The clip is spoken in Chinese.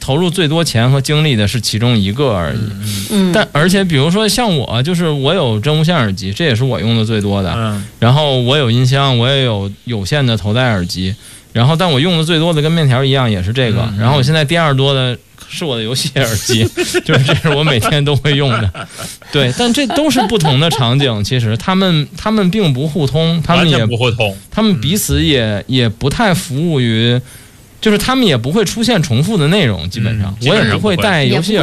投入最多钱和精力的是其中一个而已。但而且比如说像我，就是我有真无线耳机，这也是我用的最多的。然后我有音箱，我也有有线的头戴耳机。然后但我用的最多的跟面条一样，也是这个。然后我现在第二多的是我的游戏耳机，就是这是我每天都会用的。对，但这都是不同的场景，其实他们并不互通，他们也不互通， 他们彼此也不太服务于，就是他们也不会出现重复的内容，基本上我也不会带游戏耳